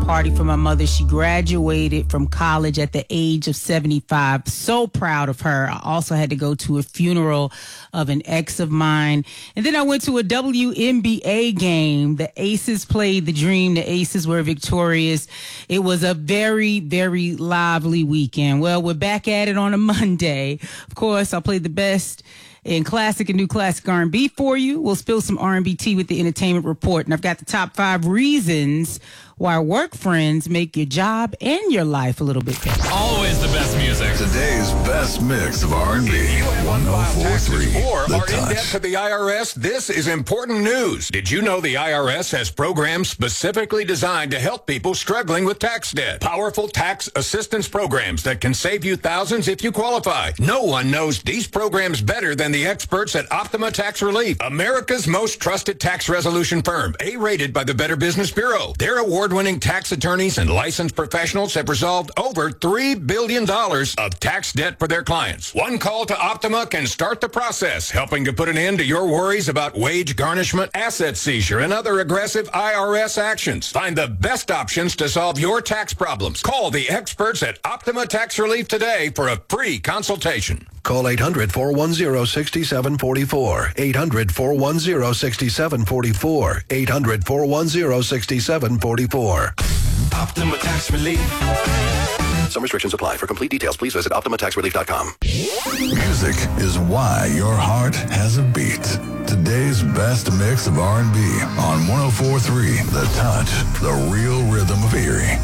party for my mother. She graduated from college at the age of 75. So proud of her. I also had to go to a funeral of an ex of mine. And then I went to a WNBA game. The Aces played the Dream. The Aces were victorious. It was a very, very lively weekend. Well, we're back at it on a Monday. Of course, I'll play the best in classic and new classic R&B for you. We'll spill some R&B tea with the entertainment report. And I've got the top 5 reasons why work friends make your job and your life a little bit better. Always the best music. Today's best mix of R&B. 104.3 Or The are in Touch. debt to the IRS? This is important news. Did you know the IRS has programs specifically designed to help people struggling with tax debt? Powerful tax assistance programs that can save you thousands if you qualify. No one knows these programs better than the experts at Optima Tax Relief, America's most trusted tax resolution firm, A-rated by the Better Business Bureau. Their award-winning tax attorneys and licensed professionals have resolved over $3 billion of tax debt for their clients. One call to Optima can start the process, helping to put an end to your worries about wage garnishment, asset seizure, and other aggressive IRS actions. Find the best options to solve your tax problems. Call the experts at Optima Tax Relief today for a free consultation. Call 800-410-6744. 800-410-6744. 800-410-6744. Optima Tax Relief. Some restrictions apply. For complete details, please visit OptimaTaxRelief.com. Music is why your heart has a beat. Today's best mix of R&B on 104.3 The Touch, the real rhythm of Erie.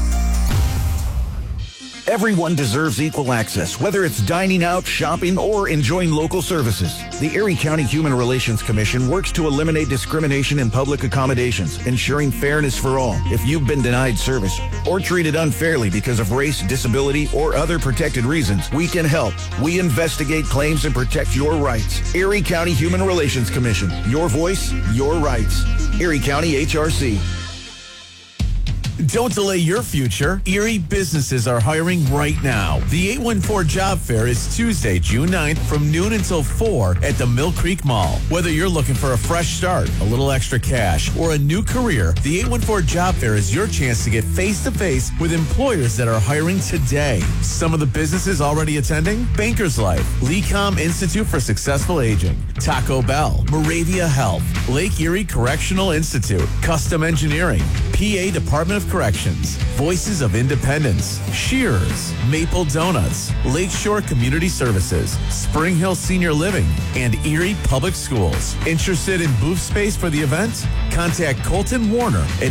Everyone deserves equal access, whether it's dining out, shopping, or enjoying local services. The Erie County Human Relations Commission works to eliminate discrimination in public accommodations, ensuring fairness for all. If you've been denied service or treated unfairly because of race, disability, or other protected reasons, we can help. We investigate claims and protect your rights. Erie County Human Relations Commission. Your voice, your rights. Erie County HRC. Don't delay your future. Erie businesses are hiring right now. The 814 Job Fair is Tuesday, June 9th from noon until 4 at the Mill Creek Mall. Whether you're looking for a fresh start, a little extra cash, or a new career, the 814 Job Fair is your chance to get face-to-face with employers that are hiring today. Some of the businesses already attending: Bankers Life, Lecom Institute for Successful Aging, Taco Bell, Moravia Health, Lake Erie Correctional Institute, Custom Engineering, PA Department of Corrections, Voices of Independence, Shearers, Maple Donuts, Lakeshore Community Services, Spring Hill Senior Living, and Erie Public Schools. Interested in booth space for the event? Contact Colton Warner at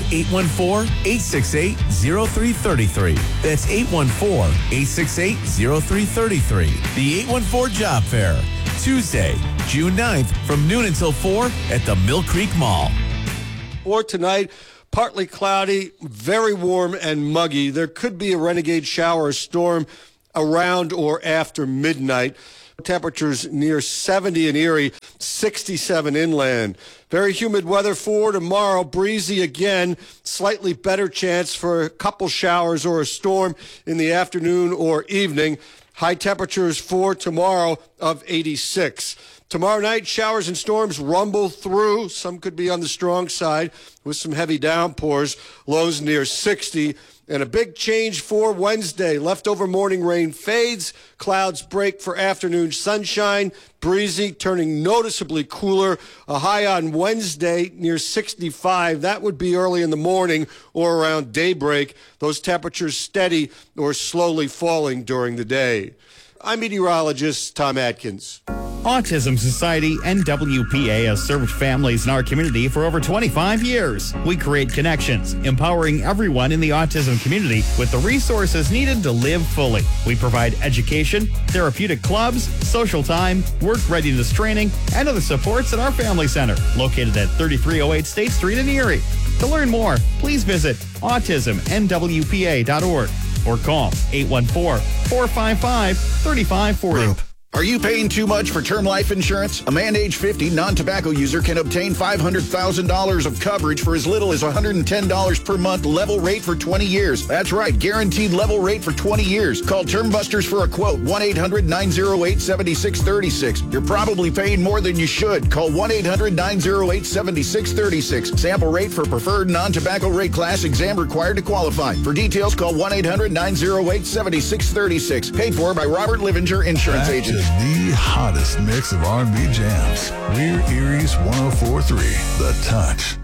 814-868-0333. That's 814-868-0333. The 814 Job Fair, Tuesday, June 9th from noon until 4 at the Mill Creek Mall. Or tonight, partly cloudy, very warm and muggy. There could be a renegade shower or storm around or after midnight. Temperatures near 70 in Erie, 67 inland. Very humid weather for tomorrow. Breezy again. Slightly better chance for a couple showers or a storm in the afternoon or evening. High temperatures for tomorrow of 86. Tomorrow night, showers and storms rumble through. Some could be on the strong side with some heavy downpours. Lows near 60. And a big change for Wednesday. Leftover morning rain fades. Clouds break for afternoon sunshine. Breezy, turning noticeably cooler. A high on Wednesday near 65. That would be early in the morning or around daybreak. Those temperatures steady or slowly falling during the day. I'm meteorologist Tom Atkins. Autism Society NWPA has served families in our community for over 25 years. We create connections, empowering everyone in the autism community with the resources needed to live fully. We provide education, therapeutic clubs, social time, work readiness training, and other supports at our family center, located at 3308 State Street in Erie. To learn more, please visit autismnwpa.org or call 814-455-3540. Are you paying too much for term life insurance? A man age 50 non-tobacco user can obtain $500,000 of coverage for as little as $110 per month, level rate for 20 years. That's right, guaranteed level rate for 20 years. Call Term Busters for a quote, 1-800-908-7636. You're probably paying more than you should. Call 1-800-908-7636. Sample rate for preferred non-tobacco rate class, exam required to qualify. For details, call 1-800-908-7636. Paid for by Robert Livinger Insurance Agent. The hottest mix of R&B jams. We're Erie's 104.3, The Touch.